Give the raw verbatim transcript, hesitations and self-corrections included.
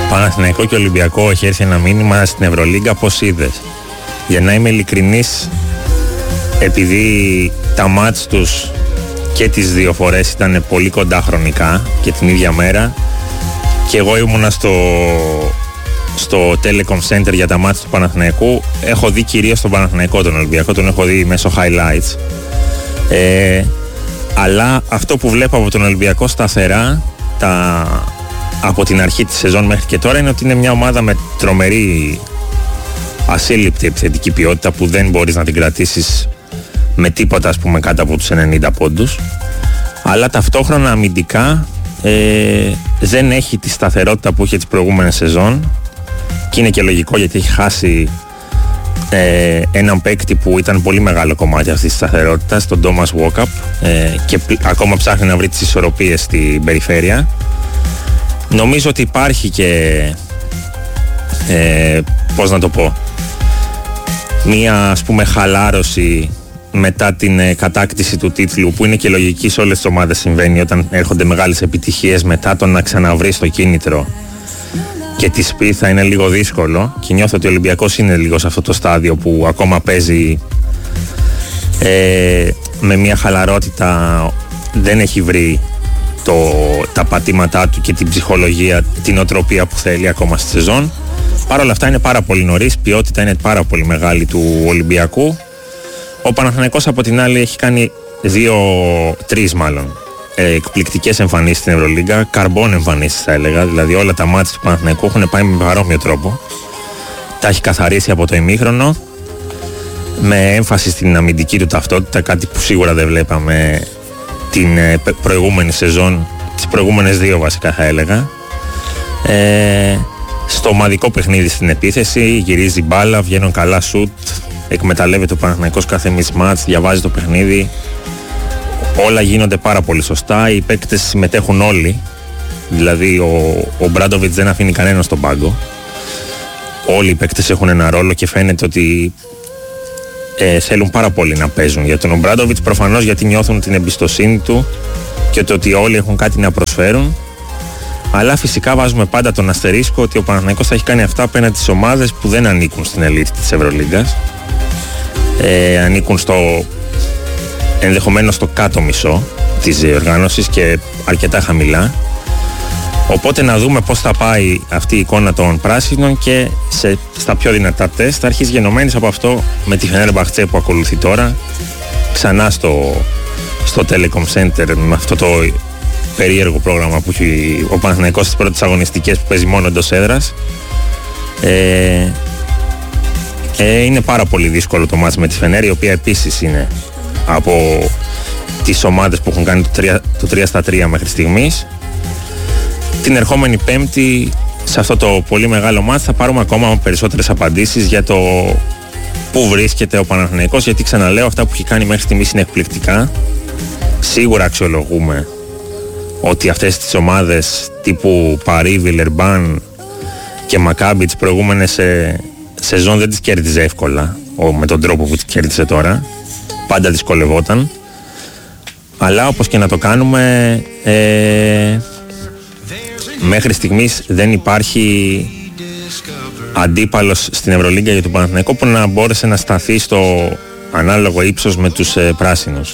Παναθηναϊκό και Ολυμπιακό έχει έρθει ένα μήνυμα στην Ευρωλίγκα, πώς είδες? Για να είμαι ειλικρινής, επειδή τα μάτς τους και τις δύο φορές ήταν πολύ κοντά χρονικά και την ίδια μέρα, και εγώ ήμουνα στο, στο Telecom Center για τα μάτς του Παναθηναϊκού, έχω δει κυρίως τον Παναθηναϊκό, τον Ολυμπιακό τον έχω δει μέσω highlights, ε, αλλά αυτό που βλέπω από τον Ολυμπιακό σταθερά τα, από την αρχή της σεζόν μέχρι και τώρα είναι ότι είναι μια ομάδα με τρομερή ασύλληπτη επιθετική ποιότητα που δεν μπορείς να την κρατήσεις με τίποτα, ας πούμε, κάτω από τους ενενήντα πόντους, αλλά ταυτόχρονα αμυντικά ε, δεν έχει τη σταθερότητα που είχε τις προηγούμενες σεζόν, και είναι και λογικό γιατί έχει χάσει ε, έναν παίκτη που ήταν πολύ μεγάλο κομμάτι αυτής της σταθερότητας, τον Thomas Walkup, ε, και π- ακόμα ψάχνει να βρει τις ισορροπίες στην περιφέρεια. Νομίζω ότι υπάρχει και ε, πώς να το πω, μία, ας πούμε, χαλάρωση μετά την ε, κατάκτηση του τίτλου, που είναι και λογική σε όλες τις ομάδες συμβαίνει όταν έρχονται μεγάλες επιτυχίες, μετά το να ξαναβρει το κίνητρο και τη σπίθα θα είναι λίγο δύσκολο, και νιώθω ότι ο Ολυμπιακός είναι λίγο σε αυτό το στάδιο που ακόμα παίζει ε, με μια χαλαρότητα, δεν έχει βρει το, τα πατήματά του και την ψυχολογία, την οτροπία που θέλει ακόμα στη σεζόν. Παρ' όλα αυτά είναι πάρα πολύ νωρίς, ποιότητα είναι πάρα πολύ μεγάλη του Ολυμπιακού. Ο Παναθηναϊκός από την άλλη έχει κάνει δύο, τρεις μάλλον ε, εκπληκτικές εμφανίσεις στην Ευρωλίγκα, καρμπών εμφανίσεις θα έλεγα, δηλαδή όλα τα μάτς του Παναθηναϊκού έχουν πάει με παρόμοιο τρόπο. Τα έχει καθαρίσει από το ημίχρονο, με έμφαση στην αμυντική του ταυτότητα, κάτι που σίγουρα δεν βλέπαμε την ε, προηγούμενη σεζόν, τις προηγούμενες δύο βασικά θα έλεγα. Ε, στο ομαδικό παιχνίδι στην επίθεση γυρίζει μπάλα, βγαίνουν καλά σουτ, εκμεταλλεύεται ο Παναθηναϊκός κάθε μισμάτς, διαβάζει το παιχνίδι, όλα γίνονται πάρα πολύ σωστά, οι παίκτες συμμετέχουν όλοι, δηλαδή ο, ο Μπράντοβιτς δεν αφήνει κανέναν στον πάγκο, όλοι οι παίκτες έχουν ένα ρόλο και φαίνεται ότι ε, θέλουν πάρα πολύ να παίζουν για τον Μπράντοβιτς, προφανώς γιατί νιώθουν την εμπιστοσύνη του και το ότι όλοι έχουν κάτι να προσφέρουν. Αλλά φυσικά βάζουμε πάντα τον αστερίσκο ότι ο Παναθηναϊκός θα έχει κάνει αυτά απέναντι στις ομάδες που δεν ανήκουν στην ελίτ της Ευρωλίγκας. Ε, ανήκουν στο ενδεχομένως στο κάτω μισό της διοργάνωσης και αρκετά χαμηλά. Οπότε να δούμε πώς θα πάει αυτή η εικόνα των πράσινων και σε, στα πιο δυνατά τεστ. Θα αρχίσει γενομένης από αυτό με τη Φενέρμπαχτσε που ακολουθεί τώρα, ξανά στο, στο Telecom Center, με αυτό το περίεργο πρόγραμμα που έχει ο Παναθηναϊκός στις πρώτες αγωνιστικές που παίζει μόνο εντός έδρας. Ε, ε, είναι πάρα πολύ δύσκολο το μάτς με τη Φενέρ, η οποία επίσης είναι από τις ομάδες που έχουν κάνει το τρία στα τρία μέχρι στιγμής. Την ερχόμενη Πέμπτη σε αυτό το πολύ μεγάλο μάτς θα πάρουμε ακόμα περισσότερες απαντήσεις για το πού βρίσκεται ο Παναθηναϊκός, γιατί ξαναλέω, αυτά που έχει κάνει μέχρι στιγμής είναι εκπληκτικά. Σίγουρα αξιολογούμε ότι αυτές τις ομάδες τύπου Παρί, Βιλερμπάν και Μακάμπι τις προηγούμενες σε, σεζόν δεν τις κέρδιζε εύκολα ο, με τον τρόπο που τις κέρδισε τώρα, πάντα δυσκολευόταν, αλλά όπως και να το κάνουμε ε, μέχρι στιγμής δεν υπάρχει αντίπαλος στην Ευρωλίγκα για τον Παναθηναϊκό που να μπόρεσε να σταθεί στο ανάλογο ύψος με τους ε, πράσινους.